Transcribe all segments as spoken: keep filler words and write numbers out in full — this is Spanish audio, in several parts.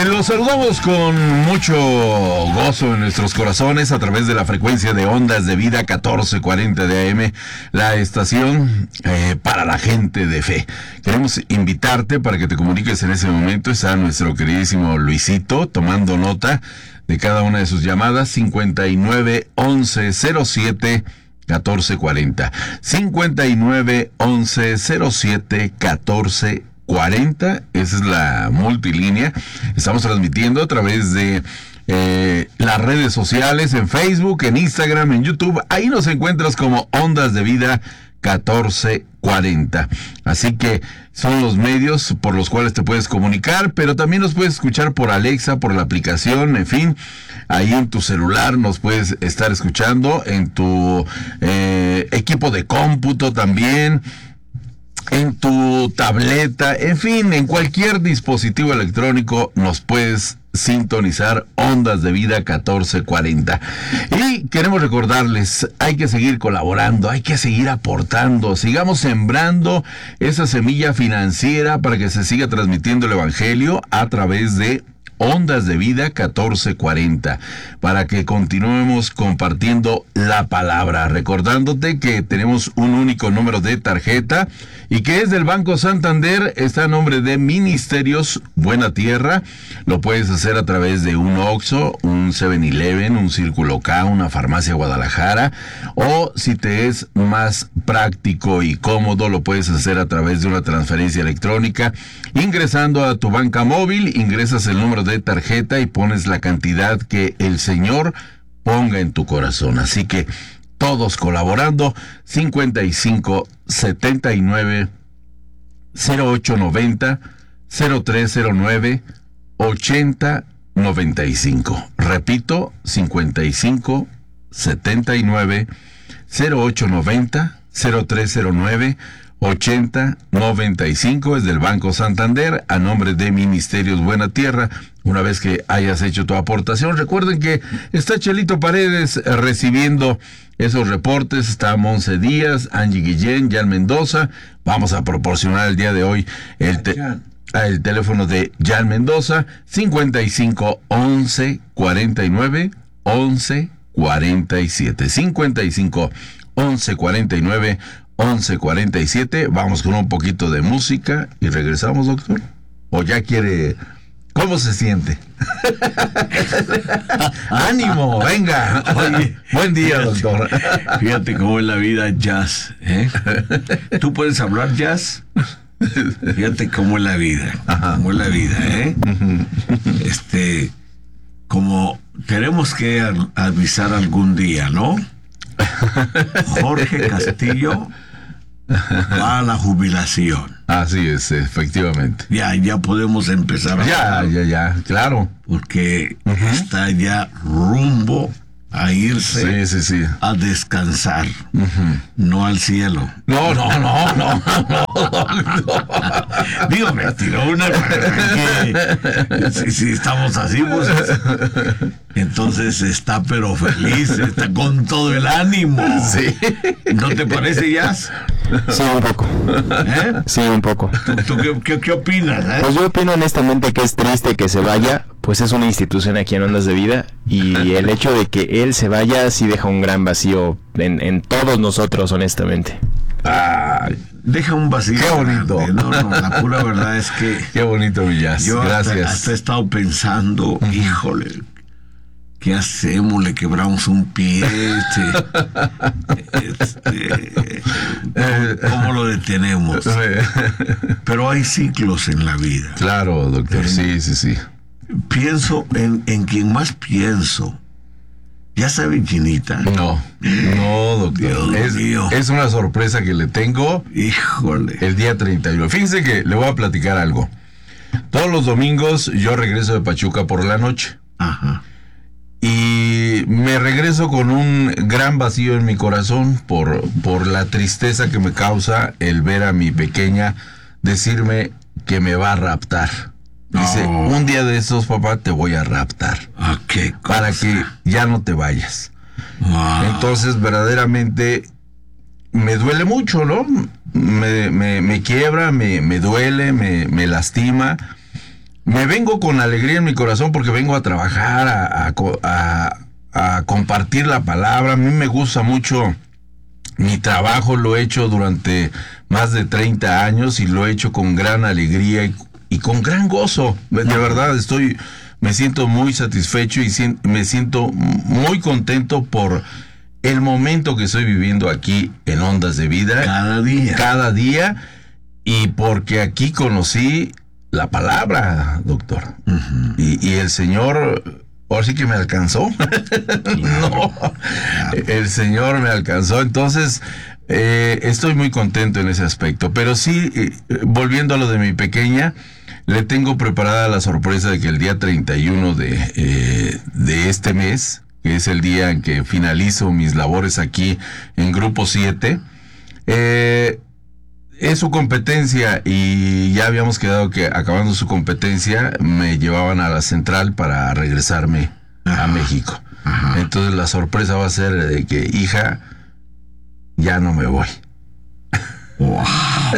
los saludamos con mucho gozo en nuestros corazones a través de la frecuencia de Ondas de Vida catorce cuarenta de A M, la estación eh, para la gente de fe. Queremos invitarte para que te comuniques en ese momento. Está nuestro queridísimo Luisito tomando nota de cada una de sus llamadas. cincuenta y nueve once cero siete catorce cuarenta, cincuenta y nueve once cero siete catorce cuarenta, esa es la multilínea. Estamos transmitiendo a través de eh, las redes sociales, en Facebook, en Instagram, en YouTube. Ahí nos encuentras como Ondas de Vida catorce cuarenta. Así que son los medios por los cuales te puedes comunicar, pero también nos puedes escuchar por Alexa, por la aplicación, en fin, ahí en tu celular nos puedes estar escuchando, en tu eh, equipo de cómputo también, en tu tableta, en fin, en cualquier dispositivo electrónico nos puedes sintonizar Ondas de Vida catorce cuarenta. Y queremos recordarles, hay que seguir colaborando, hay que seguir aportando, sigamos sembrando esa semilla financiera para que se siga transmitiendo el Evangelio a través de Ondas de Vida catorce cuarenta, para que continuemos compartiendo la palabra, recordándote que tenemos un único número de tarjeta y que es del Banco Santander. Está a nombre de Ministerios Buena Tierra. Lo puedes hacer a través de un Oxxo, un seven eleven, un Círculo K, una Farmacia Guadalajara, o si te es más práctico y cómodo, lo puedes hacer a través de una transferencia electrónica. Ingresando a tu banca móvil, ingresas el número de tarjeta y pones la cantidad que el Señor ponga en tu corazón. Así que todos colaborando. Cincuenta y cinco setenta y nueve cero ocho noventa cero tres cero nueve ochenta noventa y cinco. Repito, cincuenta y cinco setenta y nueve cero ocho noventa cero tres cero nueve ochenta noventa y cinco. Es del Banco Santander a nombre de Ministerios Buena Tierra. Una vez que hayas hecho tu aportación, recuerden que está Chelito Paredes recibiendo esos reportes. Está Monse Díaz, Angie Guillén, Jan Mendoza. Vamos a proporcionar el día de hoy el, te- el teléfono de Jan Mendoza, cincuenta y cinco once cuarenta y nueve once cuarenta y siete, cincuenta y cinco once cuarenta y nueve once cuarenta y siete. Vamos con un poquito de música y regresamos, doctor. ¿O ya quiere? ¿Cómo se siente? ¡Ánimo! ¡Venga! Oye, buen día, doctor. Fíjate cómo es la vida jazz, ¿eh? ¿Tú puedes hablar jazz? Fíjate cómo es la vida. Ajá. Cómo es la vida, ¿eh? Este, como tenemos que avisar algún día, ¿no? Jorge Castillo va a la jubilación. Así es, efectivamente. Ya, ya podemos empezar a Ya, hablar, ya, ya, claro. porque uh-huh. está ya rumbo a irse sí, sí, sí. a descansar, uh-huh. no al cielo. No, no, no, no, no, no. Digo, me tiró una que si, si estamos así, pues entonces está pero feliz, está con todo el ánimo. Sí. ¿No te parece, Jazz? Sí, un poco. ¿Eh? Sí, un poco. ¿Tú, tú qué, qué, qué opinas? Eh? Pues yo opino honestamente que es triste que se vaya, pues es una institución aquí en Ondas de Vida, y el hecho de que él se vaya sí deja un gran vacío en, en todos nosotros, honestamente. Ah, deja un vacío. Qué bonito. Grande. No, no, la pura verdad es que... Qué bonito, Villas. Yo Gracias. Hasta, hasta he estado pensando, uh-huh. híjole, ¿qué hacemos? Le quebramos un pie, este, este, ¿cómo lo detenemos? Pero hay ciclos en la vida. Claro, doctor, eh, sí, sí, sí. Pienso en, en quien más pienso. ¿Ya sabe, Chinita? No, no, doctor. Dios es, mío. es una sorpresa que le tengo. Híjole. El día treinta y uno. Fíjense que le voy a platicar algo. Todos los domingos yo regreso de Pachuca por la noche. Ajá. Y me regreso con un gran vacío en mi corazón por, por la tristeza que me causa el ver a mi pequeña decirme que me va a raptar. Dice, oh. un día de estos, papá, te voy a raptar. Ah, qué cosa. Para que ya no te vayas. Wow. Entonces, verdaderamente, me duele mucho, ¿no? Me, me, me quiebra, me, me duele, me, me lastima. me vengo con alegría en mi corazón porque vengo a trabajar, a, a, a, a compartir la palabra. A mí me gusta mucho mi trabajo, lo he hecho durante más de treinta años y lo he hecho con gran alegría y, y con gran gozo. De verdad, estoy, me siento muy satisfecho y si, me siento muy contento por el momento que estoy viviendo aquí en Ondas de Vida. Cada día. Cada día. Y porque aquí conocí la palabra, doctor. Uh-huh. Y, y el Señor, ahora sí que me alcanzó. Claro, no, claro. El Señor me alcanzó. Entonces, eh, estoy muy contento en ese aspecto. Pero sí, eh, volviendo a lo de mi pequeña, le tengo preparada la sorpresa de que el día treinta y uno de, eh, de este mes, que es el día en que finalizo mis labores aquí en Grupo siete, eh, es su competencia y ya habíamos quedado que acabando su competencia me llevaban a la central para regresarme Ajá. a México. Ajá. Entonces la sorpresa va a ser de que, hija, ya no me voy. Wow.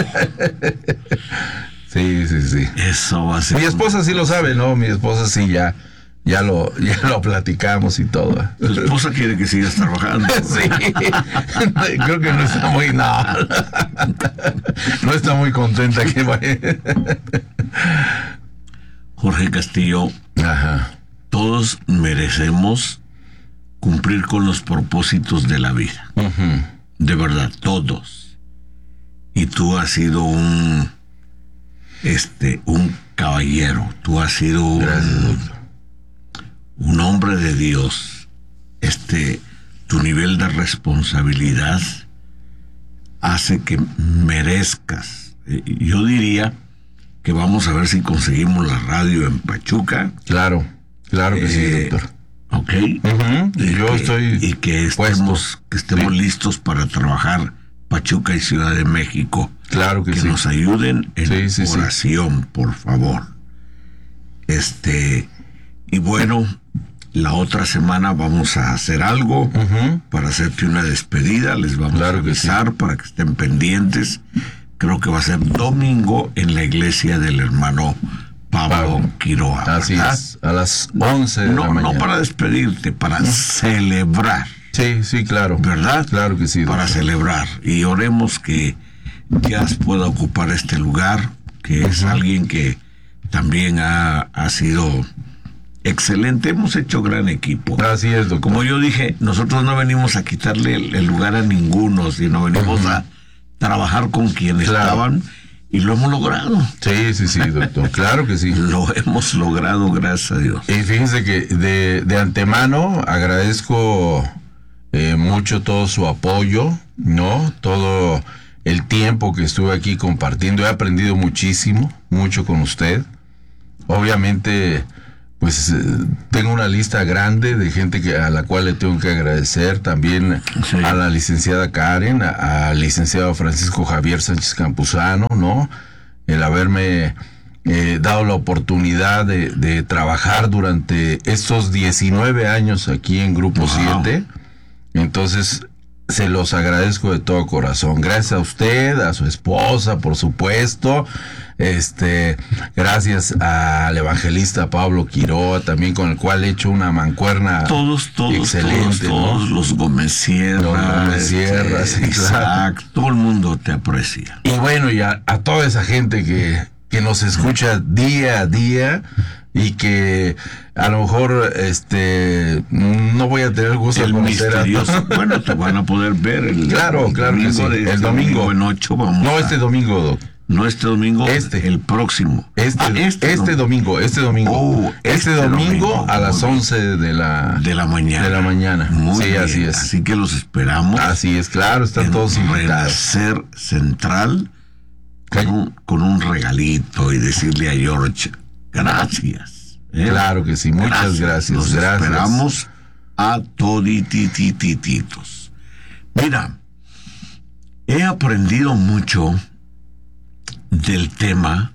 Sí, sí, sí. Eso va a ser. Mi esposa sí lo sabe, ¿no? Mi esposa sí ya. Ya lo, ya lo platicamos y todo. Tu esposa quiere que sigas trabajando. Sí. Creo que no está muy, no. No está muy contenta que vaya. Jorge Castillo, Ajá. todos merecemos cumplir con los propósitos de la vida. Uh-huh. De verdad, todos. Y tú has sido un, este, un caballero. Tú has sido Gracias, un, doctor. un hombre de Dios. Este, tu nivel de responsabilidad hace que merezcas. Yo diría que vamos a ver si conseguimos la radio en Pachuca. Claro, claro que eh, sí, doctor. Ok. Uh-huh. Y Yo que, estoy y que estemos, que estemos sí. listos para trabajar Pachuca y Ciudad de México. Claro que, que sí. nos ayuden en sí, sí, oración, sí. por favor. Este, y bueno, la otra semana vamos a hacer algo uh-huh. para hacerte una despedida. Les vamos claro a avisar sí. para que estén pendientes. Creo que va a ser domingo en la iglesia del hermano Pablo, Pablo. Quiroa. Así ¿verdad? Es, a las once de no, la mañana. No para despedirte, para celebrar. Sí, sí, claro. ¿Verdad? Claro que sí. Para doctor. celebrar. Y oremos que Jazz pueda ocupar este lugar, que uh-huh. es alguien que también ha, ha sido excelente. Hemos hecho gran equipo. Así es, doctor. Como yo dije, nosotros no venimos a quitarle el, el lugar a ninguno, sino venimos uh-huh. a trabajar con quienes claro. estaban y lo hemos logrado. Sí, sí, sí, doctor. Claro que sí. Lo hemos logrado, gracias a Dios. Y fíjense que de, de antemano agradezco eh, mucho todo su apoyo, ¿no? Todo el tiempo que estuve aquí compartiendo. He aprendido muchísimo, mucho con usted. Obviamente, pues eh, tengo una lista grande de gente que a la cual le tengo que agradecer. También sí. a la licenciada Karen, al licenciado Francisco Javier Sánchez Campuzano, ¿no? El haberme eh, dado la oportunidad de, de trabajar durante estos diecinueve años aquí en Grupo wow. siete. Entonces, se los agradezco de todo corazón. Gracias a usted, a su esposa, por supuesto. Este, gracias al evangelista Pablo Quiroa, también con el cual he hecho una mancuerna todos, todos, excelente, todos, ¿no? todos los Gómez Sierra, los Gómez Sierra, este, sí, claro. Todo el mundo te aprecia. Y bueno, y a, a toda esa gente que, que nos escucha día a día y que a lo mejor este no voy a tener gusto el de conocer misterioso. a bueno, te van a poder ver el claro, el claro que sí. de, el domingo. domingo en ocho vamos no a, este domingo, doc. No este domingo, este, el próximo. Este, ah, este, este domingo, este domingo. Oh, este, este domingo, domingo a las once de la de la mañana. De la mañana. Muy sí, bien. así es. Así que los esperamos. Así es, claro, están todos invitados. Renacer Central con un, con un regalito y decirle a George gracias. ¿eh? Claro que sí, muchas gracias. Los gracias. esperamos a todititititos. Mira, he aprendido mucho del tema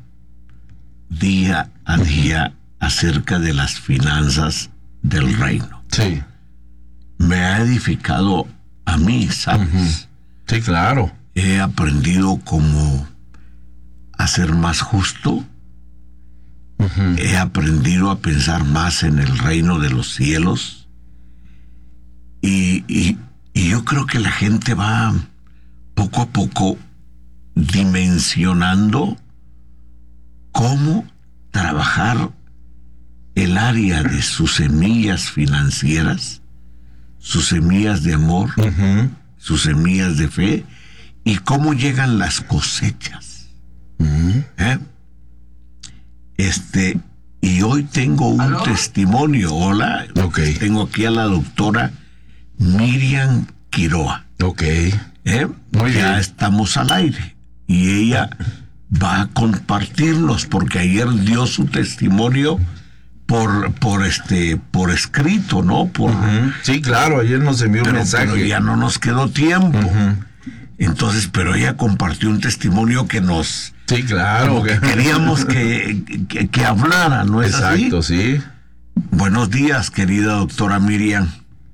día a día acerca de las finanzas del reino. Sí. Me ha edificado a mí, ¿sabes? Uh-huh. Sí, claro. He aprendido cómo a ser más justo, Uh-huh. He aprendido a pensar más en el reino de los cielos. Y, y, y yo creo que la gente va poco a poco dimensionando cómo trabajar el área de sus semillas financieras, sus semillas de amor, uh-huh. sus semillas de fe, y cómo llegan las cosechas. Uh-huh. ¿Eh? Este, y hoy tengo un ¿Aló? testimonio. Hola, okay. Tengo aquí a la doctora Miriam Quiroa. Ok. ¿Eh? Muy ya bien. estamos al aire y ella va a compartirnos, porque ayer dio su testimonio por por este por escrito, ¿no? Por uh-huh. Sí, claro, ayer nos envió pero, un mensaje. Pero ya no nos quedó tiempo. Uh-huh. Entonces, pero ella compartió un testimonio que nos sí, claro, que queríamos que, que, que hablara, ¿no es así? Exacto, sí. Buenos días, querida doctora Miriam.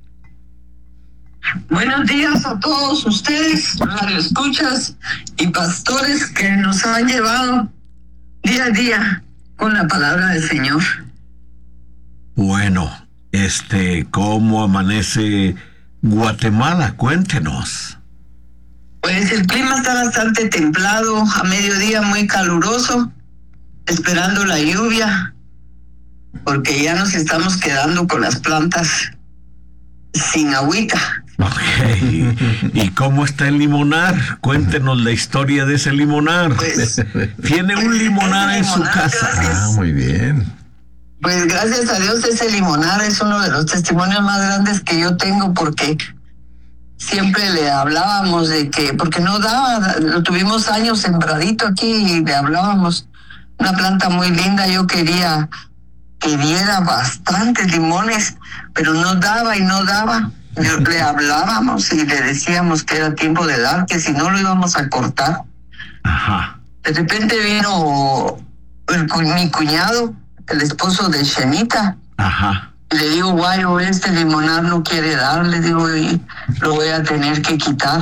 Buenos días a todos ustedes, radioescuchas y pastores que nos han llevado día a día con la palabra del Señor. Bueno, este, ¿cómo amanece Guatemala? Cuéntenos. Pues el clima está bastante templado, a mediodía muy caluroso, esperando la lluvia, porque ya nos estamos quedando con las plantas sin agüita. Okay. ¿Y cómo está el limonar? Cuéntenos la historia de ese limonar. Pues, Tiene pues, un limonar en su limonar, casa. Gracias. Ah, muy bien. Pues gracias a Dios ese limonar es uno de los testimonios más grandes que yo tengo, porque siempre le hablábamos de que, porque no daba, lo tuvimos años sembradito aquí y le hablábamos, una planta muy linda, yo quería que diera bastantes limones, pero no daba y no daba. Le hablábamos y le decíamos que era tiempo de dar, que si no lo íbamos a cortar. Ajá. De repente vino el, mi cuñado, el esposo de Shenita. Ajá. Y le digo, Guayo, este limonar no quiere dar, le digo, y lo voy a tener que quitar.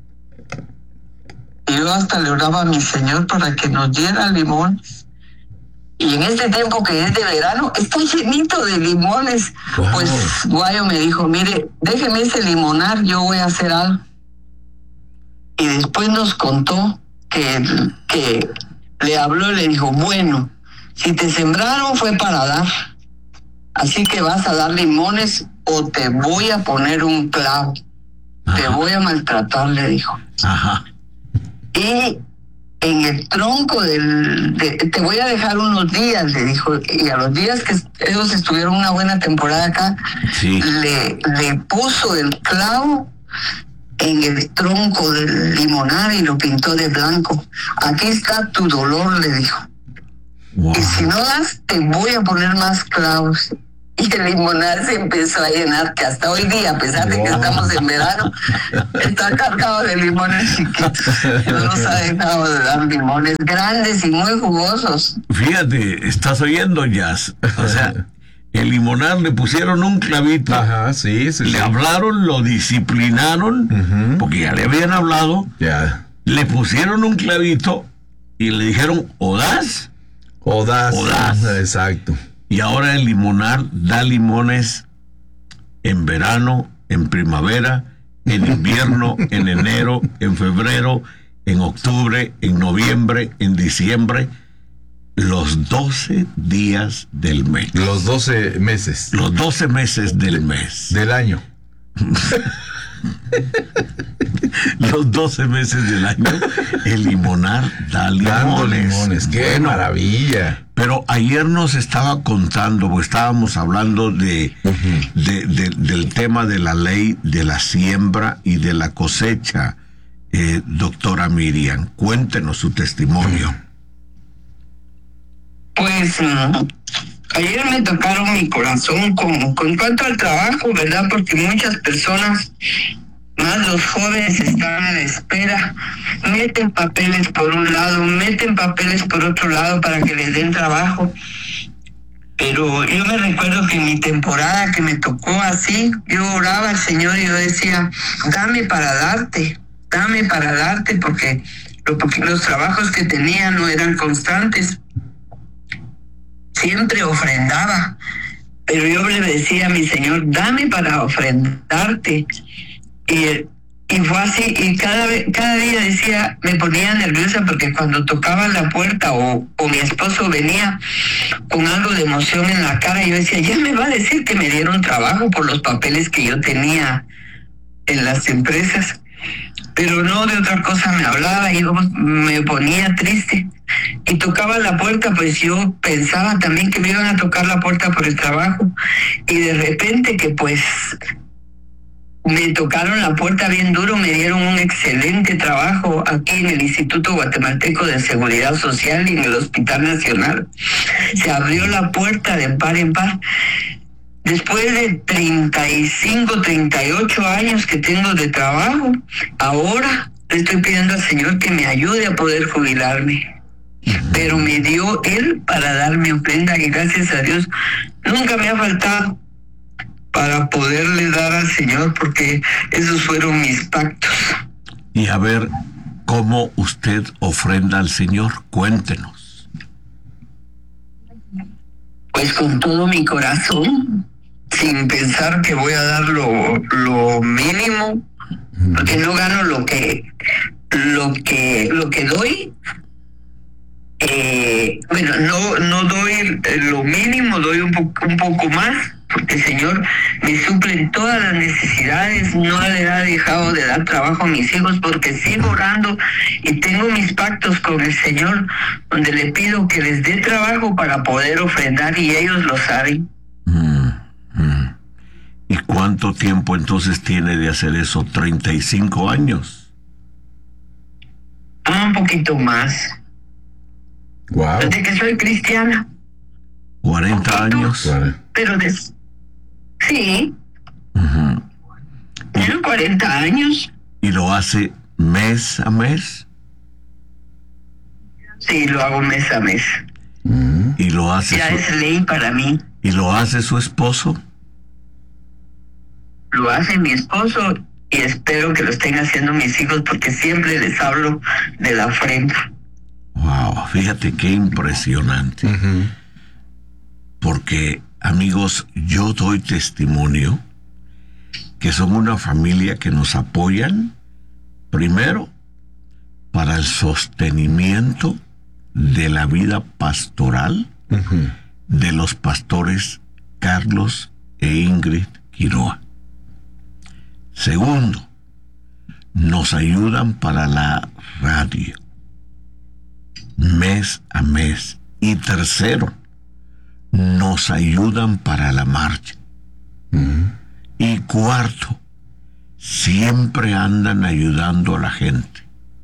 Y yo hasta le oraba a mi Señor para que nos diera limones. Y en este tiempo que es de verano, está llenito de limones. Wow. Pues Guayo me dijo, mire, déjeme ese limonar, yo voy a hacer algo. Y después nos contó que, que le habló y le dijo, bueno, si te sembraron fue para dar. Así que vas a dar limones o te voy a poner un clavo. Ajá. Te voy a maltratar, le dijo. Ajá. Y en el tronco del... De, te voy a dejar unos días, le dijo. Y a los días que ellos estuvieron una buena temporada acá, sí. le, le puso el clavo en el tronco del limonar y lo pintó de blanco. Aquí está tu dolor, le dijo. Wow. Y si no das, te voy a poner más clavos. Y el limonar se empezó a llenar, que hasta hoy día, a pesar de wow. que estamos en verano, está cargado de limones chiquitos. No nos ha dejado de dar limones grandes y muy jugosos. Fíjate, estás oyendo, Jazz. O sea, el limonar le pusieron un clavito. Ajá, sí, sí. Le sí. hablaron, lo disciplinaron, uh-huh. porque ya le habían hablado. Ya. Yeah. Le pusieron un clavito y le dijeron, o das, o das. O das. Exacto. Y ahora el limonar da limones en verano, en primavera, en invierno, en enero, en febrero, en octubre, en noviembre, en diciembre, los doce días del mes. Los doce meses. Los doce meses del mes. Del año. Los doce meses del año, el limonar da limones. Dando limones, qué bueno, maravilla. Pero ayer nos estaba contando, pues estábamos hablando de, uh-huh. de, de del tema de la ley de la siembra y de la cosecha. Eh, doctora Miriam, cuéntenos su testimonio. Pues um, ayer me tocaron mi corazón con, con cuanto al trabajo, ¿verdad? Porque muchas personas, más los jóvenes, están a la espera, meten papeles por un lado, meten papeles por otro lado para que les den trabajo. Pero yo me recuerdo que en mi temporada que me tocó así, yo oraba al Señor y yo decía, dame para darte, dame para darte, porque, porque los trabajos que tenía no eran constantes. siempre ofrendaba, pero yo le decía a mi Señor, dame para ofrendarte. Y, y fue así, y cada, cada día decía, me ponía nerviosa porque cuando tocaba la puerta o, o mi esposo venía con algo de emoción en la cara, yo decía, ya me va a decir que me dieron trabajo por los papeles que yo tenía en las empresas. Pero no, de otra cosa me hablaba y yo me ponía triste. Y tocaba la puerta, pues yo pensaba también que me iban a tocar la puerta por el trabajo. Y de repente que pues me tocaron la puerta bien duro, me dieron un excelente trabajo aquí en el Instituto Guatemalteco de Seguridad Social y en el Hospital Nacional. Se abrió la puerta de par en par. Después de treinta y cinco, treinta y ocho años que tengo de trabajo, ahora le estoy pidiendo al Señor que me ayude a poder jubilarme. Pero me dio Él para darme ofrenda y gracias a Dios nunca me ha faltado para poderle dar al Señor, porque esos fueron mis pactos. Y a ver, ¿cómo usted ofrenda al Señor? Cuéntenos. Pues con todo mi corazón, sin pensar que voy a dar lo, lo mínimo, porque no gano lo que lo que lo que doy. Eh, bueno, no no doy lo mínimo, doy un poco un poco más, porque el Señor me suple en todas las necesidades. No le ha dejado de dar trabajo a mis hijos porque sigo orando y tengo mis pactos con el Señor donde le pido que les dé trabajo para poder ofrendar y ellos lo saben. Mm, mm. ¿Y cuánto tiempo entonces tiene de hacer eso? ¿treinta y cinco años? Ah, un poquito más. Wow. Desde que soy cristiana. ¿cuarenta años? Vale. Pero de... Sí. Uh-huh. Tengo cuarenta años. ¿Y lo hace mes a mes? Sí, lo hago mes a mes. Mm. ¿Y lo hace Ya su, es ley para mí. ¿Y lo hace su esposo? Lo hace mi esposo y espero que lo estén haciendo mis hijos porque siempre les hablo de la ofrenda. Wow, fíjate qué impresionante. Uh-huh. Porque, amigos, yo doy testimonio que son una familia que nos apoyan, primero, para el sostenimiento de la vida pastoral Uh-huh. de los pastores Carlos e Ingrid Quiroa. Segundo, nos ayudan para la radio, mes a mes. Y tercero, nos ayudan para la marcha. Uh-huh. Y cuarto, siempre andan ayudando a la gente.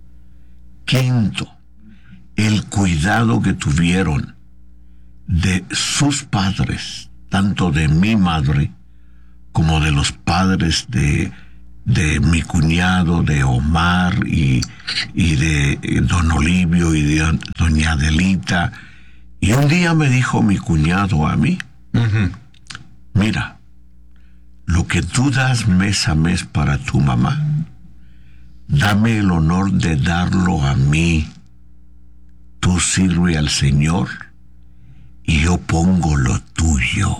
Quinto, el cuidado que tuvieron de sus padres, tanto de mi madre como de los padres de, de mi cuñado, de Omar y, y de don Olivio y de doña Adelita. Y un día me dijo mi cuñado a mí, Uh-huh. mira, lo que tú das mes a mes para tu mamá, dame el honor de darlo a mí. Tú sirve al Señor y yo pongo lo tuyo.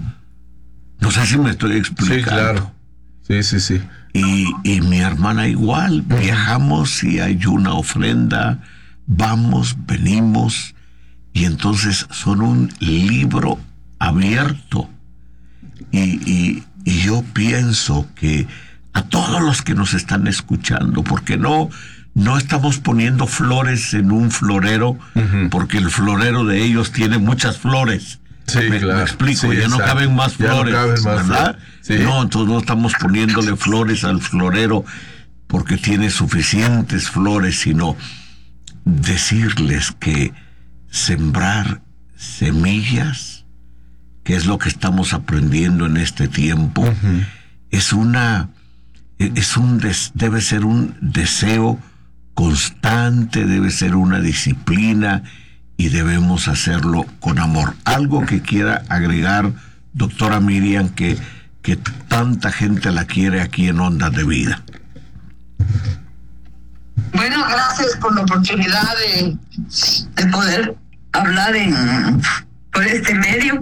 No sé si me estoy explicando. Sí, claro. Sí, sí, sí. Y, y mi hermana igual, uh-huh. Viajamos y hay una ofrenda, vamos, venimos, y entonces son un libro abierto. Y, y, y yo pienso que a todos los que nos están escuchando, porque no, no estamos poniendo flores en un florero, uh-huh. porque el florero de ellos tiene muchas flores. Sí, me, claro. me explico, Sí, ya exacto. no caben más Ya no flores, caben más ¿verdad? flores. Sí. No, entonces no estamos poniéndole flores al florero porque tiene suficientes flores, sino decirles que sembrar semillas, que es lo que estamos aprendiendo en este tiempo, uh-huh. es una, es un des, debe ser un deseo constante, debe ser una disciplina y debemos hacerlo con amor. Algo que quiera agregar, doctora Miriam, que, que tanta gente la quiere aquí en Ondas de Vida. Bueno, gracias por la oportunidad de, de poder hablar en, por este medio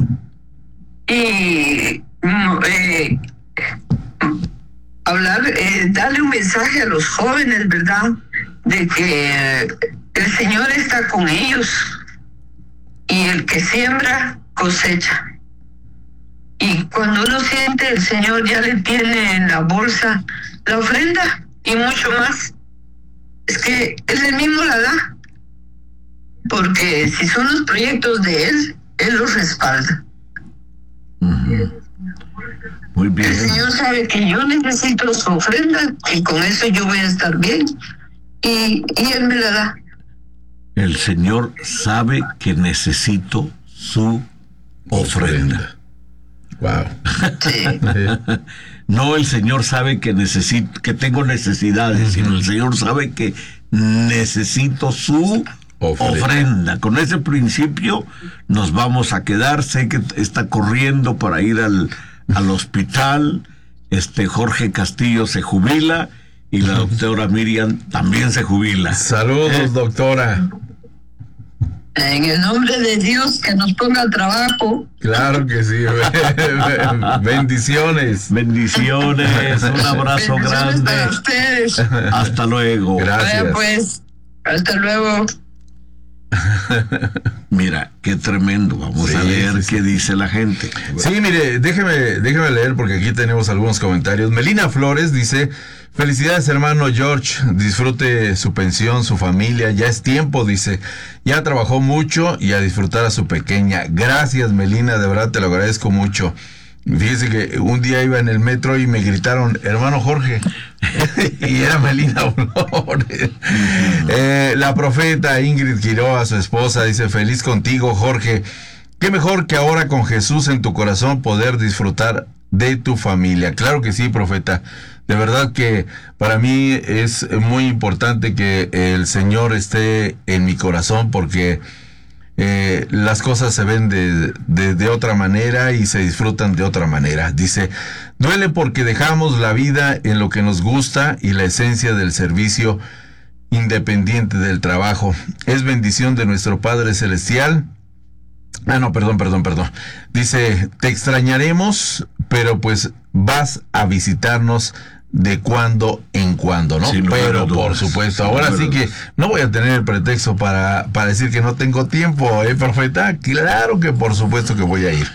y eh, hablar, eh, darle un mensaje a los jóvenes, ¿verdad? De que el Señor está con ellos y el que siembra cosecha. Y cuando uno siente, el Señor ya le tiene en la bolsa la ofrenda y mucho más. Es que Él mismo la da. Porque si son los proyectos de Él, Él los respalda. Uh-huh. Muy bien. El Señor sabe que yo necesito su ofrenda y con eso yo voy a estar bien. Y, y Él me la da. El Señor sabe que necesito su ofrenda. Wow. Sí. No, el Señor sabe que necesito, que tengo necesidades, uh-huh. sino el Señor sabe que necesito su ofrenda. ofrenda. Con ese principio nos vamos a quedar. Sé que está corriendo para ir al, al hospital. Este Jorge Castillo se jubila y la doctora Miriam también se jubila. Saludos, eh. doctora. En el nombre de Dios, que nos ponga al trabajo. Claro que sí. Bendiciones. Bendiciones. Un abrazo Bendiciones grande. Para ustedes. Hasta luego. Gracias. Vaya pues, hasta luego. Mira, qué tremendo. Vamos sí, a leer sí, sí. qué dice la gente. Sí, mire, déjeme, déjeme leer porque aquí tenemos algunos comentarios. Melina Flores dice: felicidades, hermano George, disfrute su pensión, su familia, ya es tiempo, dice, ya trabajó mucho y a disfrutar a su pequeña. Gracias, Melina, de verdad te lo agradezco mucho. Fíjese que un día iba en el metro y me gritaron, hermano Jorge, y era Melina Flores. eh, la profeta Ingrid Quiroa, su esposa, dice: feliz contigo, Jorge, qué mejor que ahora con Jesús en tu corazón poder disfrutar de tu familia. Claro que sí, profeta. De verdad que para mí es muy importante que el Señor esté en mi corazón porque eh, las cosas se ven de, de, de otra manera y se disfrutan de otra manera. Dice: duele porque dejamos la vida en lo que nos gusta y la esencia del servicio independiente del trabajo. Es bendición de nuestro Padre Celestial. Ah, no, perdón, perdón, perdón. Dice: te extrañaremos, pero pues vas a visitarnos de cuando en cuando, ¿no? Sin Pero por supuesto, ahora sí que no voy a tener el pretexto para, para decir que no tengo tiempo, ¿eh, profeta? Claro que por supuesto que voy a ir.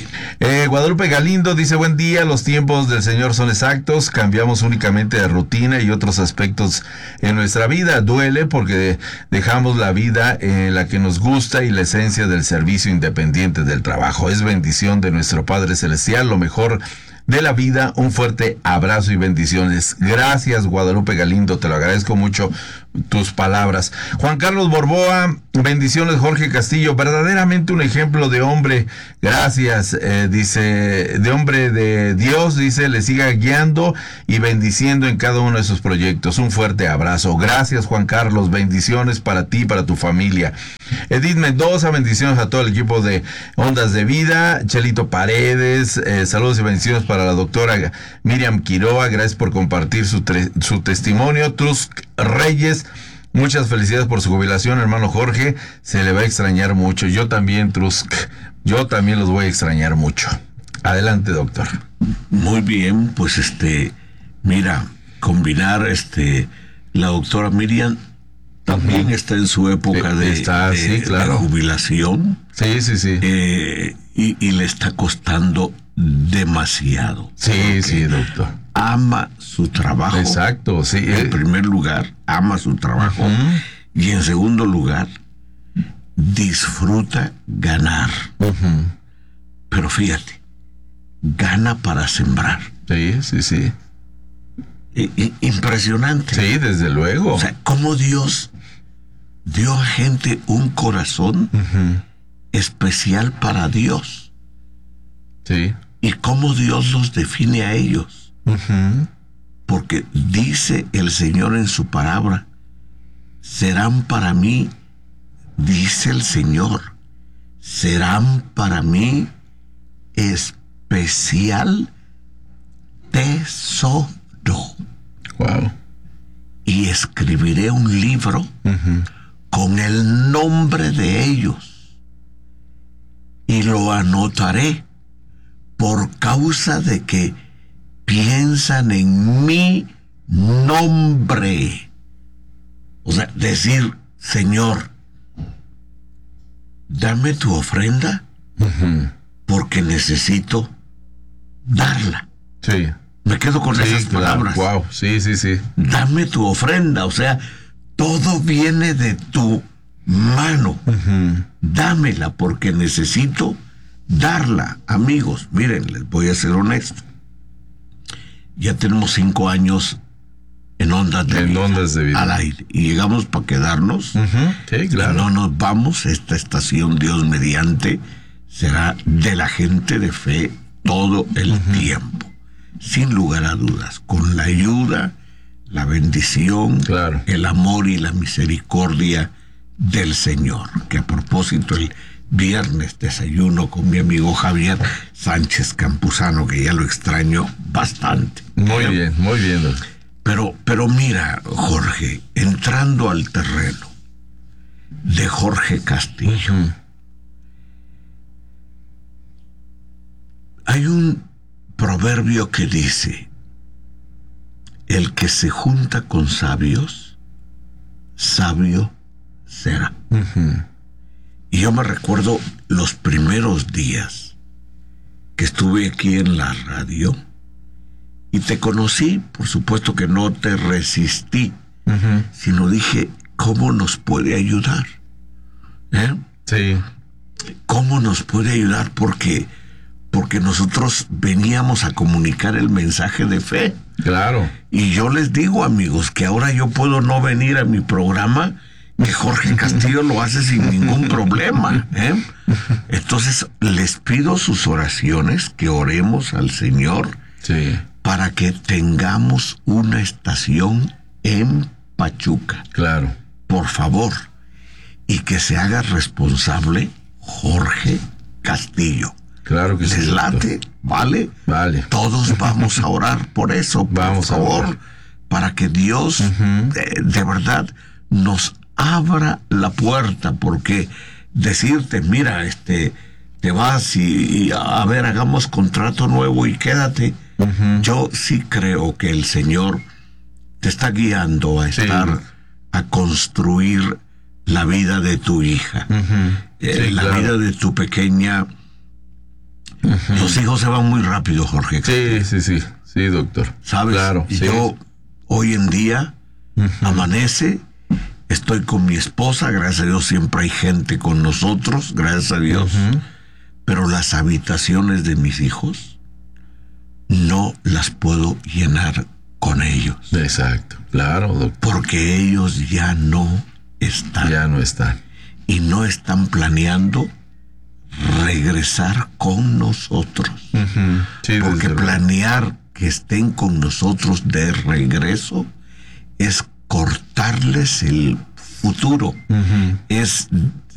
Eh, Guadalupe Galindo dice: buen día, los tiempos del Señor son exactos, cambiamos únicamente de rutina y otros aspectos en nuestra vida. Duele porque dejamos la vida en la que nos gusta y la esencia del servicio independiente del trabajo. Es bendición de nuestro Padre Celestial, lo mejor de la vida. Un fuerte abrazo y bendiciones. Gracias, Guadalupe Galindo, te lo agradezco mucho tus palabras. Juan Carlos Borboa: bendiciones, Jorge Castillo, verdaderamente un ejemplo de hombre. Gracias, eh, dice, de hombre de Dios, dice, le siga guiando y bendiciendo en cada uno de sus proyectos. Un fuerte abrazo. Gracias, Juan Carlos, bendiciones para ti y para tu familia. Edith Mendoza: bendiciones a todo el equipo de Ondas de Vida. Chelito Paredes: eh, saludos y bendiciones para la doctora Miriam Quiroa, gracias por compartir su, tre- su testimonio. Trusk Reyes: muchas felicidades por su jubilación, hermano Jorge, se le va a extrañar mucho. Yo también, Trusk, yo también los voy a extrañar mucho. Adelante, doctor. Muy bien, pues este, mira, combinar este, la doctora Miriam también uh-huh. está en su época de, está, de, sí, claro. de jubilación. Sí, sí, sí. Eh, y, y le está costando demasiado. Sí, sí, doctor. Ama su trabajo. Exacto, sí. En primer lugar, ama su trabajo. Uh-huh. Y en segundo lugar, disfruta ganar. Uh-huh. Pero fíjate, gana para sembrar. Sí, sí, sí. I- i- impresionante. Sí, desde luego. O sea, cómo Dios dio a gente un corazón uh-huh. especial para Dios. Sí. Y cómo Dios los define a ellos. Uh-huh. Porque dice el Señor en su palabra: serán para mí, dice el Señor, serán para mí especial tesoro. Wow. Y escribiré un libro uh-huh. con el nombre de ellos, y lo anotaré por causa de que piensan en mi nombre. O sea, decir, Señor, dame tu ofrenda uh-huh. porque necesito darla. Sí. Me quedo con sí, esas palabras. Claro. Wow, sí, sí, sí. Dame tu ofrenda, o sea, todo viene de tu mano. Uh-huh. Dámela porque necesito darla. Amigos, miren, les voy a ser honesto. Ya tenemos cinco años en Ondas de, en vida, ondas de Vida al aire. Y llegamos para quedarnos. Uh-huh. Sí, claro. No nos vamos. Esta estación, Dios mediante, será de la gente de fe todo el uh-huh. tiempo. Sin lugar a dudas. Con la ayuda, la bendición, claro. el amor y la misericordia del Señor. Que a propósito, el viernes desayuno con mi amigo Javier Sánchez Campuzano, que ya lo extraño bastante. Muy ¿Eh? bien, muy bien. Pero, pero mira, Jorge, entrando al terreno de Jorge Castillo, uh-huh. hay un proverbio que dice: el que se junta con sabios, sabio será. Uh-huh. Y yo me recuerdo los primeros días que estuve aquí en la radio y te conocí, por supuesto que no te resistí, uh-huh. sino dije, ¿cómo nos puede ayudar? ¿Eh? Sí. ¿Cómo nos puede ayudar? Porque, porque nosotros veníamos a comunicar el mensaje de fe. Claro. Y yo les digo, amigos, que ahora yo puedo no venir a mi programa, que Jorge Castillo lo hace sin ningún problema, ¿eh? Entonces les pido sus oraciones, que oremos al Señor, sí. para que tengamos una estación en Pachuca. Claro. Por favor. Y que se haga responsable Jorge Castillo. Claro que ¿Les sí. ¿Les late? ¿Vale? Vale. Todos vamos a orar por eso, por vamos favor, a orar. Para que Dios uh-huh. de, de verdad nos abra la puerta, porque decirte, mira, este, te vas y, y a ver, hagamos contrato nuevo y quédate. Uh-huh. Yo sí creo que el Señor te está guiando a estar, sí. a construir la vida de tu hija, uh-huh. eh, sí, la claro. vida de tu pequeña. Uh-huh. Los hijos se van muy rápido, Jorge. Sí, sí, sí, sí, doctor. ¿Sabes? Claro, y sí. yo hoy en día uh-huh. amanece, estoy con mi esposa, gracias a Dios siempre hay gente con nosotros, gracias a Dios. Uh-huh. Pero las habitaciones de mis hijos no las puedo llenar con ellos. Exacto, claro, doctor. Porque ellos ya no están. Ya no están. Y no están planeando regresar con nosotros. Uh-huh. Sí, porque planear que estén con nosotros de regreso es cortarles el futuro. Uh-huh. Es